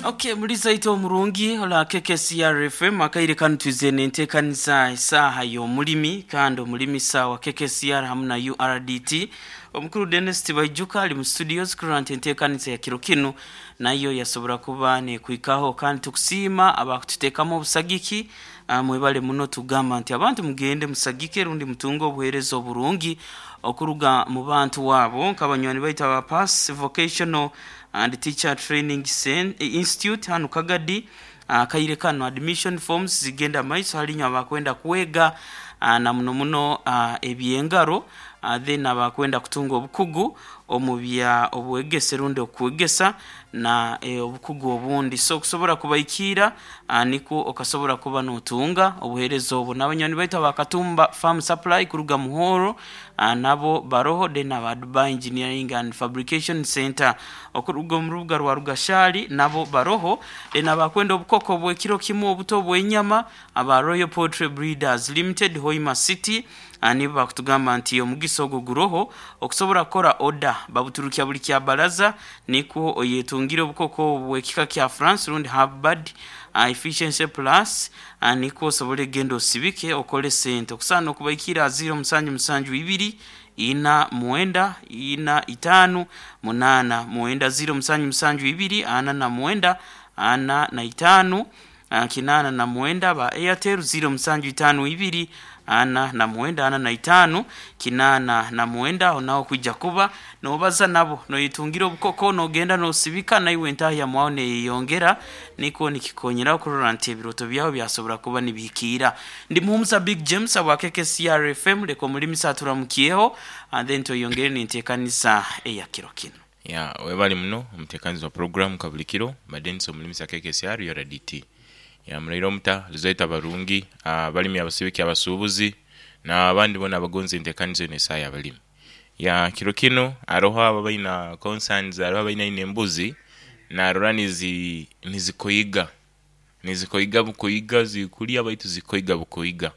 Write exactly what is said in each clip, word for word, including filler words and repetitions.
Okay, muri zaito omurungi ola K K C R F M akaire kantuze nentekanisa isaha yo mulimi kandi omulimi sawa K K C R hamuna U R D T omukuru Dennis Tibajuka ali mu studios current entekanisa ya Kirokino nayo yasobora kuba ne kuikaho kandi tukusima abakututekamo obusagiki mwebale muno tugamba nti abantu mugende musagike rundi mutungo obuherezo burungi okuruga mu bantu wabo nk'abanyoni baita ba Pass Vocational and Teacher Training Institute hanu Kagadi uh, kaire kano admission forms zigenda maiso halinya abakwenda kuwega uh, na muno muno uh, ebyengaro uh, then abakwenda kutunga obukugu omubya obwegese rundi okuwegesa na e, obukugu obundi so kusobora kubaikira uh, niko okasobora kuba notunga obuherezo obu n'abanyoni baita bakatumba farm supply kuruga muhoro uh, nabo baroho de na Dubai Engineering and Fabrication Center okuruga mu rubuga rwa Rugashali nabo baroho de nabakwenda obukoko bwe kiro kimu obuto bw'enyama aba Royal Poultry Breeders Limited Hoima City ani bakutugamba nti omugiso go guroho okusobora kora order babuturukya buli kya balaza niko oyetungire obukoko bwekika kya France rundi Hubbard uh, Efficiency Plus uh, niko sobole gendo sibike okole sente okusana okubaikira zero musanju musanju ibiri ina muenda ina itanu munana muenda zero musanju musanju ibiri ana na muenda ana na itanu uh, kinana na muenda ba Airtel zero musanju itanu ibiri ana na muenda ana na itanu kinana na muenda onao kujja kuba no baza nabo no yitungira obukoko no genda no sibika na iwe ntahya mwaone yongera niko nikikonyera kururante biroto byabo byasobora kuba nibikira ndi muhumza Big James aba K K C R F M leko muri misatura mukiyeho and then to yongere nintekanisa eya Kirokino ya yeah, webali muno umutekanizo program kabulikiro madenso muri misa K K C R U R D T ya muriro muta lizaita barungi uh, balimi abasibiki abasubuzi na abandi bona abagonze intekanizo nesaya balimi ya Kirokino aroho ababaina concerns aroho abaina inembuzi na roranizi nizikoyiga nizikoyiga bukoyiga zikulia baitu zikoyiga bukoyiga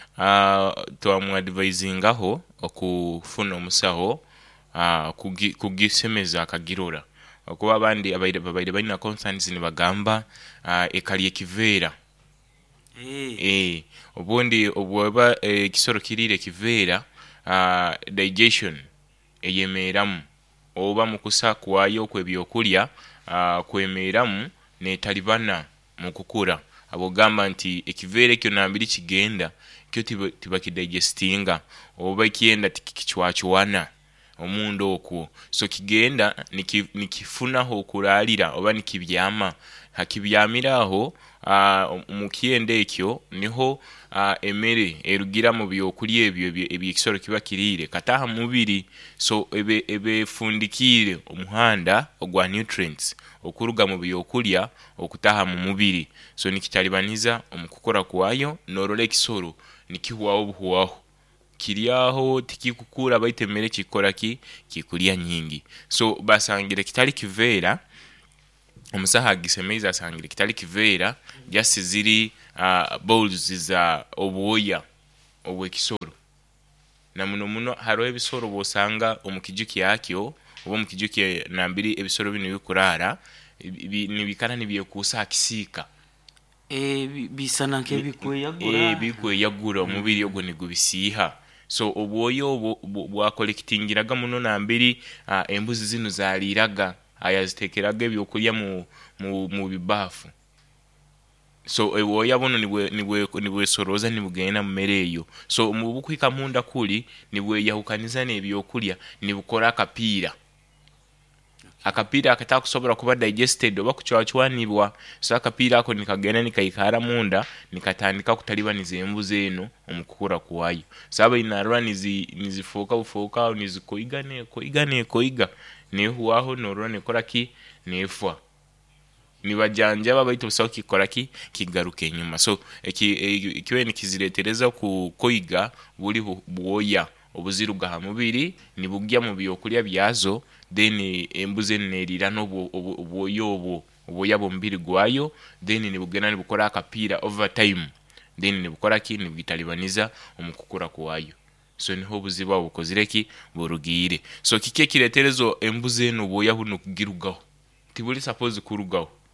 uh, to amu advising aho okufuna omusaho uh, kugi, kugisemeza akagirora okuba abandi abaide babaide baina concerns ni bagamba uh, ekali ekivera eh eh obundi obwaba eh, kisoro kirire kivera uh, digestion eyemeramu oba mukusa kwayo kwebyokulya uh, kwemeramu ne talibana mukukura abogamba nti ekivere kyo nambiri kigenda kyo tiba, tiba kidigestinga oba kienda tikichwachuana omundo okwo so kigenda niki, nikifunaho okuralira oba nikibyama hakibyamiraho uh, mukiende ekyo niho uh, emere erugira mu byokulya ebyo ebyekisoro kiba kirire kataha mubiri so ebe ebe fundikire omuhanda ogwa nutrients okuruga mu byokulya okutaha mu mubiri so nikitalibaniza omukukora kwayo norole kisoro nikihuaho buhuaho kiriaho tikikukura baitemere kikora ki kikulia nyingi so basangire kitali kivera omusaha gisemeza asangire kitali kivera just ziri uh, bowls za obuoya obwekisoro na muno muno haro ebisoro bosanga omukijuki yakyo obo mukijuki nambiri ebisoro bino bikurara nibikana nibyekusa akisika eh bisana nke bikweyagura eh bikweyagura omubiri ogwo nigubisiha so obwoyo bwa collectingiraga muno nambiri uh, embuzi zino zaliraga ayazitekeraga ebyokulya mu mu, mu bibafu so ebwoya bono nibwe nibwe nibwe soroza nibugena mu mereyo so mu bukwika munda kuli nibwe yahukaniza nebyokulya nibukora akapira akapira akatakusobora kuba digested oba kuchwachwanibwa so akapira ako nikagena nikaikara munda nikatandika kutalibaniza embuzi eno omukukura kuwayo saba inarwa nizi nizifoka ufoka nizikoiga ne koiga ne koiga ne huaho norwa ne koraki nefwa nibajanja babaito soki koraki kigaruke nyuma so ekiwe nikiziretereza ku koiga buli buoya obuziru bwa mubiri nibugya mu byokulya byazo then embuze nerira no obwoyobo obwoyabo mbiri gwayo then nibugena nibukora akapira over time then nibukora ki nibitalibaniza omukukura kwayo so niho buziba bukozireki burugire so kike kireterezo embuze no boya huno kugirugaho tibuli suppose kurugaho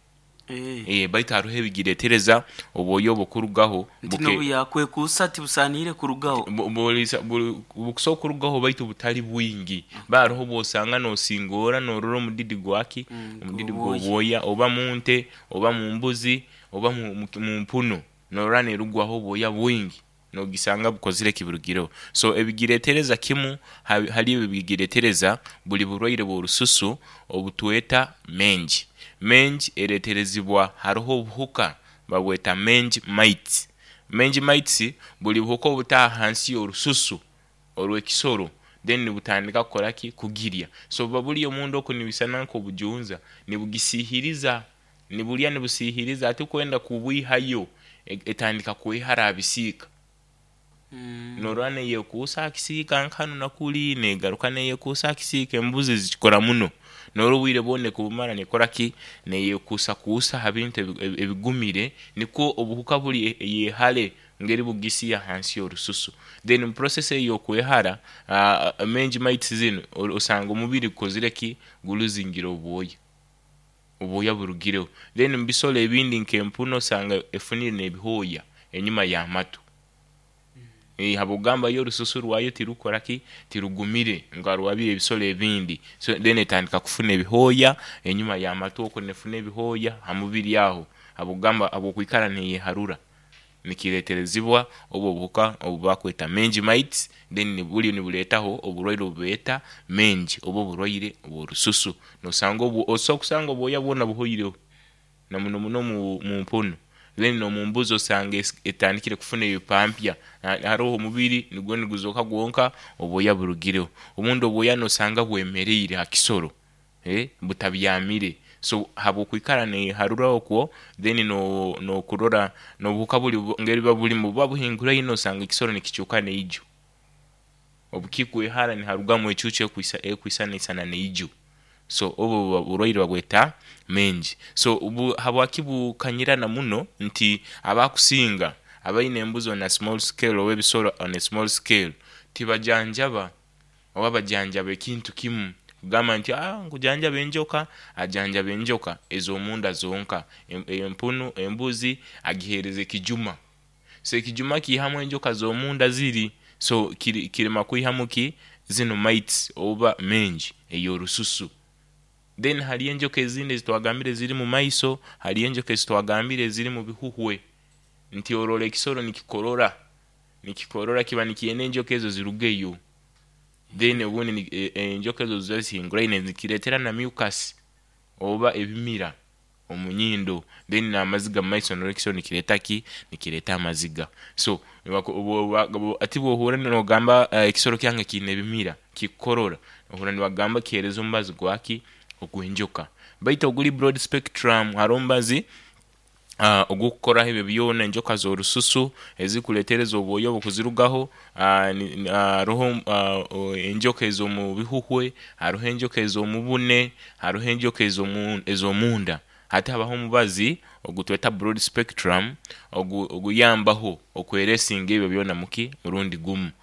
eh eh baitu haruho ebigiretereza obwoya obukurugaho buke no yakwekusa ati busanire kurugaho bolisa bukuso kurugaho baitu butali bwingi baruho bosanga no singora no roro mudidi gwaki mudidi gwoboya oba munte oba mumbuzi oba mu mpuno no rane rugwaho boya bwingi no gisanga bukozire kiburugiro. So ebigiretereza kimu hali ebigiretereza buli burwaire bw'orususu obutweta menji. Menji ereterezibwa haruho buhuka babweta menji mites. Menji mites buli buhuka obutaha hansi y'orususu olw'ekisoro then butandika kukolaki kugirya. So babuli omundu oko nibisana nko bujunza nibugisihiriza nibulya nibusihiriza ati kwenda kubwihayo etandika kwihara abisika. Mm. Norane ye kusa kisika nkanu nakuli ne garukane ye kusa kisika embuzi zikora muno noro wire bone kubumara ne koraki ne ye kusa kusa habinte ebigumire niko obuhuka buli ye hale ngeri bugisi ya hansi y'orususu then process yo kwehara uh, menji mites zino osanga umubiri kozire ki guluzingiro obuoya obuoya burugiro then mbisole ebindi nkempuno sanga efunire nebihoya enyuma ya matu. Eh habugamba yo rususu rwayo tirukoraki tirugumire ngarwabiye ebisole ebindi so then etandika kufuna ebihoya enyuma ya matoko nefuna ebihoya hamubiri yaho habugamba abokwikara ne harura nikireterezibwa obo buka obubakweta menji mites then nibuli nibuletaho oburwaire obeta menji obo burwaire oburususu no sango obu osokusanga oboya bona buhoyireho na muno muno mu mpuno then no mumbuzo sange etandikire kufuna ebipampya haroho mubiri nigwo niguzoka gwonka oboya burugireo omundu oboya no sanga bwemereyire akisoro eh butabyamire so habo kwikara ne harura okwo then no no kurora no bukabuli ngeri babuli mu babuhingura ino sanga ikisoro nikichuka ne ijo obukikwe hara ni harugamu echuche kwisa ekwisa nisana ne ijo so obo burwaire bagweta menji so ubu habwakibu kanyirana muno nti abakusinga abaine embuzo na small scale webisoro on a small scale tibajanjaba obabajanjaba ekintu kimu gama nti ah ngujanjaba enjoka ajanjaba enjoka ezo munda zonka empunu embuzi agihereze kijuma so kijuma ki hamwe enjoka zo munda ziri so kirema kuihamuki zino mites oba menji eyo rususu. Then hali enjoka ezinde zitwagambire ziri mu maiso hali enjoka zitwagambire ziri mu bihuhwe nti orole kisoro nikikorora nikikorora kiba nikiene enjoka ezo zirugeyo then ubone enjoka ezo zazihingura ine zikiretera na mucus oba ebimira omunyindo then na maziga maiso no kisoro nikiretaki nikireta amaziga so ati bo hura no gamba kisoro kyange kine ebimira kikorora hura ni wagamba kiherezo mbazi gwaki okwenjoka baita oguli broad spectrum harombazi uh, ogukora hebe byona enjoka zo rususu ezikuletereza oboyo bokuzirugaho uh, uh, roho uh, enjoka ezo mu bihuhwe haruho enjoka ezo mu bune haruho enjoka ezo mu ezo munda hata abaho mubazi ogutweta broad spectrum oguyambaho okweresinga ebyo byona muki murundi gumu